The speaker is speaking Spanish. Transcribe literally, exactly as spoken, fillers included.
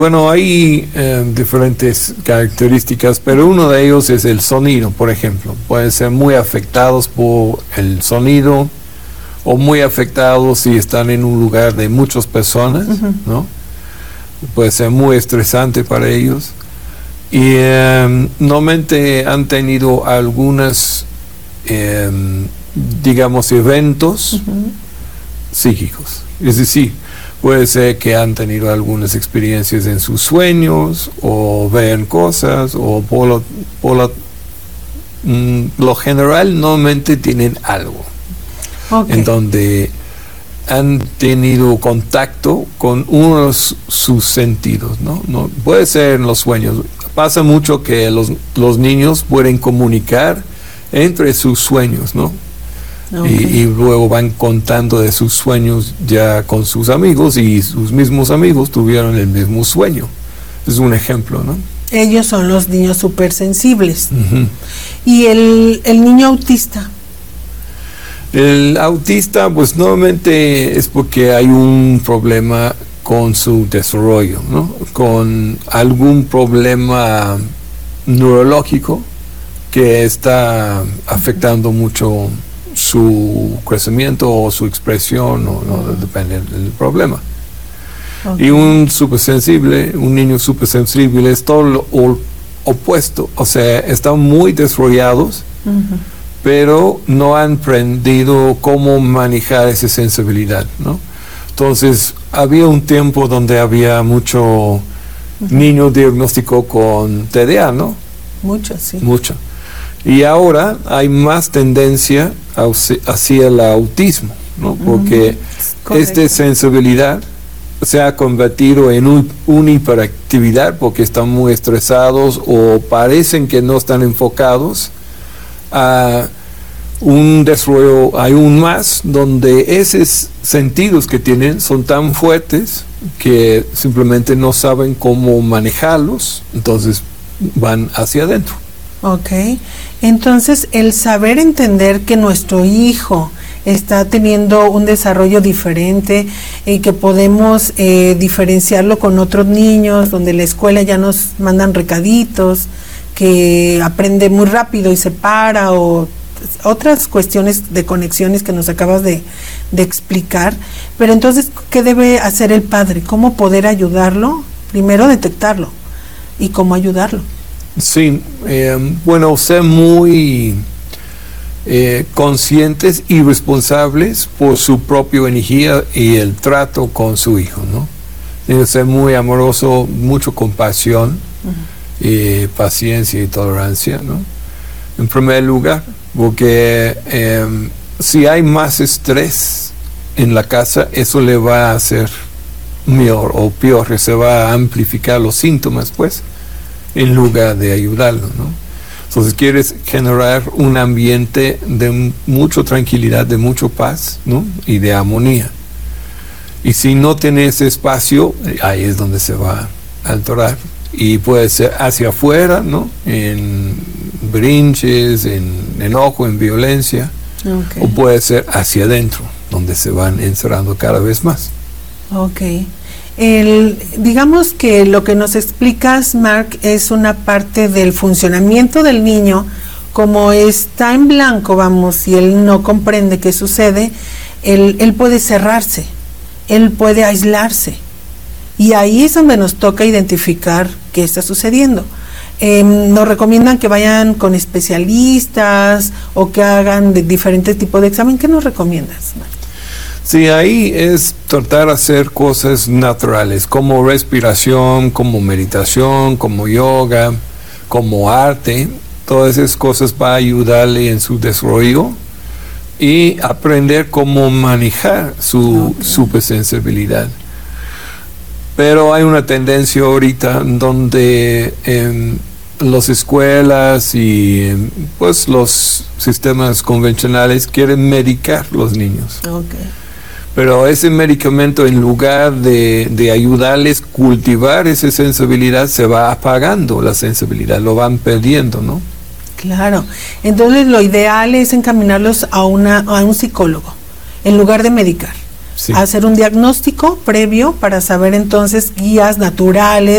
Bueno, hay eh, diferentes características, pero uno de ellos es el sonido, por ejemplo. Pueden ser muy afectados por el sonido o muy afectados si están en un lugar de muchas personas, uh-huh. ¿no? Puede ser muy estresante para ellos. Y eh, normalmente han tenido algunas, eh, digamos, eventos uh-huh. psíquicos. Es decir, puede ser que han tenido algunas experiencias en sus sueños, o ven cosas, o por lo, por lo, mm, lo general normalmente tienen algo. Okay. En donde han tenido contacto con uno de sus sentidos, ¿no? No puede ser en los sueños. Pasa mucho que los, los niños pueden comunicar entre sus sueños, ¿no? Okay. Y, y luego van contando de sus sueños ya con sus amigos, y sus mismos amigos tuvieron el mismo sueño. Es un ejemplo, ¿no? Ellos son los niños supersensibles. Uh-huh. ¿Y el, el niño autista? El autista, pues normalmente es porque hay un problema con su desarrollo, ¿no? Con algún problema neurológico que está afectando mucho su crecimiento o su expresión, o no, depende del problema. Okay. Y un supersensible, un niño supersensible es todo lo opuesto, o sea, están muy desarrollados, uh-huh. pero no han aprendido cómo manejar esa sensibilidad, ¿no? Entonces, había un tiempo donde había mucho uh-huh. niño diagnóstico con T D A, ¿no? Mucho, sí. Mucho. Y ahora hay más tendencia hacia el autismo, ¿no? Porque uh-huh. esta sensibilidad se ha convertido en un, una hiperactividad porque están muy estresados o parecen que no están enfocados a un desarrollo aún más, donde esos sentidos que tienen son tan fuertes que simplemente no saben cómo manejarlos, entonces van hacia adentro. Ok, entonces el saber entender que nuestro hijo está teniendo un desarrollo diferente y que podemos eh, diferenciarlo con otros niños, donde en la escuela ya nos mandan recaditos, que aprende muy rápido y se para, o otras cuestiones de conexiones que nos acabas de, de explicar. Pero entonces, ¿qué debe hacer el padre? ¿Cómo poder ayudarlo? Primero detectarlo, y cómo ayudarlo. Sí, eh, bueno, ser muy eh, conscientes y responsables por su propia energía y el trato con su hijo, ¿no? Tiene que ser muy amoroso, mucho compasión, uh-huh. eh, paciencia y tolerancia, ¿no? En primer lugar, porque eh, si hay más estrés en la casa, eso le va a hacer mejor o peor, se va a amplificar los síntomas, pues, en lugar de ayudarlo, ¿no? Entonces quieres generar un ambiente de mucha tranquilidad, de mucha paz, ¿no? Y de armonía. Y si no tienes espacio, ahí es donde se va a alterar. Y puede ser hacia afuera, ¿no? En brinches, en enojo, en violencia. Okay. O puede ser hacia adentro, donde se van encerrando cada vez más. Ok. El, digamos que lo que nos explicas, Mark, es una parte del funcionamiento del niño. Como está en blanco, vamos, y él no comprende qué sucede, él, él puede cerrarse, él puede aislarse, y ahí es donde nos toca identificar qué está sucediendo. Eh, nos recomiendan que vayan con especialistas o que hagan de diferentes tipos de examen. ¿Qué nos recomiendas, Mark? Sí, ahí es tratar de hacer cosas naturales, como respiración, como meditación, como yoga, como arte. Todas esas cosas van a ayudarle en su desarrollo y aprender cómo manejar su okay. supersensibilidad. Pero hay una tendencia ahorita donde en las escuelas y pues los sistemas convencionales quieren medicar a los niños. Okay. Pero ese medicamento, en lugar de, de ayudarles a cultivar esa sensibilidad, se va apagando la sensibilidad, lo van perdiendo, ¿no? Claro. Entonces lo ideal es encaminarlos a, una, a un psicólogo, en lugar de medicar. Sí. Hacer un diagnóstico previo para saber entonces guías naturales,